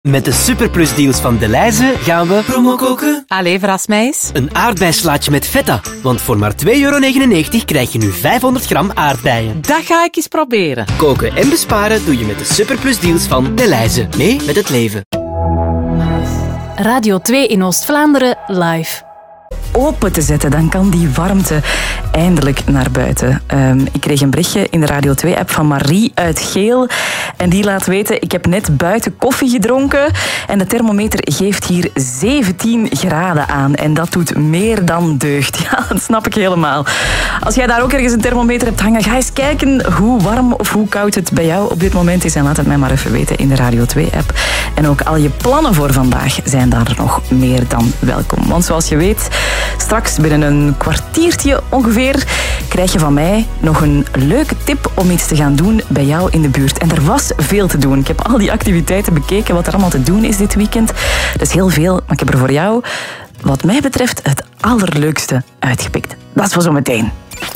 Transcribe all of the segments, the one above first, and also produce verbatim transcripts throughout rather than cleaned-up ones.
Met de superplusdeals van Delhaize gaan we promo koken. Allee, verras mij eens. Een aardbeislaatje met feta. Want voor maar twee euro negenennegentig krijg je nu vijfhonderd gram aardbeien. Dat ga ik eens proberen. Koken en besparen doe je met de superplusdeals van Delhaize. Mee met het leven. Radio twee in Oost-Vlaanderen live. Open te zetten, dan kan die warmte eindelijk naar buiten. Um, ik kreeg een berichtje in de Radio twee-app van Marie uit Geel. En die laat weten, ik heb net buiten koffie gedronken en de thermometer geeft hier zeventien graden aan. En dat doet meer dan deugd. Ja, dat snap ik helemaal. Als jij daar ook ergens een thermometer hebt hangen, ga eens kijken hoe warm of hoe koud het bij jou op dit moment is. En laat het mij maar even weten in de Radio twee-app. En ook al je plannen voor vandaag zijn daar nog meer dan welkom. Want zoals je weet, straks binnen een kwartiertje ongeveer krijg je van mij nog een leuke tip om iets te gaan doen bij jou in de buurt. En er was veel te doen. Ik heb al die activiteiten bekeken, wat er allemaal te doen is dit weekend. Dat is heel veel, maar ik heb er voor jou, wat mij betreft, het allerleukste uitgepikt. Dat is voor zometeen.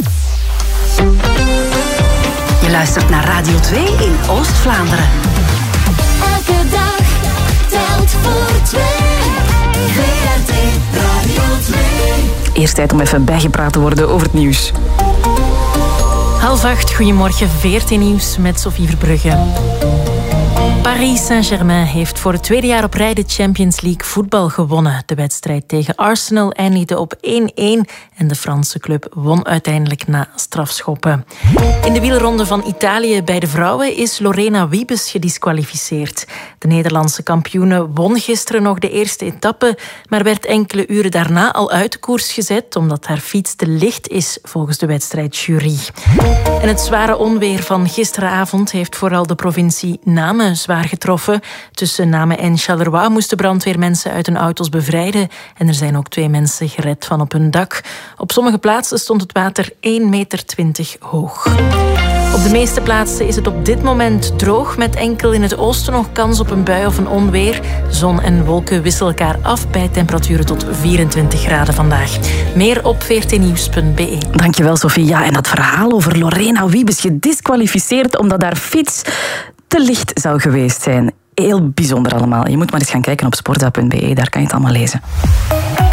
Je luistert naar Radio twee in Oost-Vlaanderen. Elke dag telt voor twee. V R T Radio twee. Eerst tijd om even bijgepraat te worden over het nieuws. Half acht, goedemorgen, V R T Nieuws met Sophie Verbrugge. Paris Saint-Germain heeft voor het tweede jaar op rij de Champions League voetbal gewonnen. De wedstrijd tegen Arsenal eindigde op één-één en de Franse club won uiteindelijk na strafschoppen. In de wielronde van Italië bij de vrouwen is Lorena Wiebes gedisqualificeerd. De Nederlandse kampioene won gisteren nog de eerste etappe, maar werd enkele uren daarna al uit de koers gezet omdat haar fiets te licht is volgens de wedstrijdjury. En het zware onweer van gisteravond heeft vooral de provincie Namen zwaar getroffen. Tussen Namen en Charleroi moesten brandweermensen uit hun auto's bevrijden en er zijn ook twee mensen gered van op hun dak. Op sommige plaatsen stond het water één meter twintig hoog. Op de meeste plaatsen is het op dit moment droog, met enkel in het oosten nog kans op een bui of een onweer. Zon en wolken wisselen elkaar af bij temperaturen tot vierentwintig graden vandaag. Meer op v r t nieuws punt b e. Dankjewel, Sophie. Ja, en dat verhaal over Lorena Wiebes gedisqualificeerd omdat haar fiets te licht zou geweest zijn. Heel bijzonder allemaal. Je moet maar eens gaan kijken op sportza punt b e, daar kan je het allemaal lezen.